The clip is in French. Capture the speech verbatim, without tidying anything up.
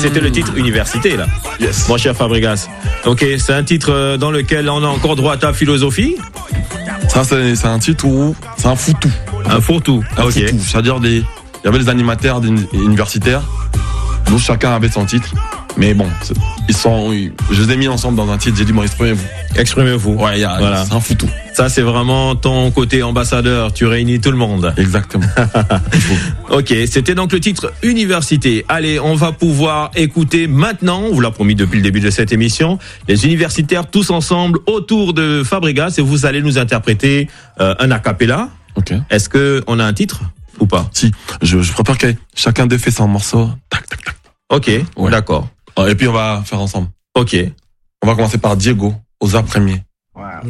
c'était le titre Université, là. Yes. Mon cher Fabregas. Ok, c'est un titre dans lequel on a encore droit à ta philosophie. Ça, c'est, c'est un titre où c'est un foutou. Un fourre-tout. Un Ok. foutou. C'est-à-dire des, il y avait les animateurs universitaires. Donc chacun avait son titre. Mais bon, c'est, ils sont, je les ai mis ensemble dans un titre. J'ai dit bon, exprimez-vous. Exprimez-vous. Ouais, y a, Voilà. C'est un foutou. Ça, c'est vraiment ton côté ambassadeur. Tu réunis tout le monde. Exactement. Ok, c'était donc le titre Université. Allez, on va pouvoir écouter maintenant, on vous l'a promis depuis le début de cette émission, les universitaires tous ensemble autour de Fabregas et vous allez nous interpréter euh, un a cappella. Ok. Est-ce que on a un titre ou pas? Si, je, je prépare que chacun d'eux fait son morceau. Tac, tac, tac. Ok, Ouais. d'accord. Et puis on va faire ensemble. Ok. On va commencer par Diego, aux A premiers. Wow.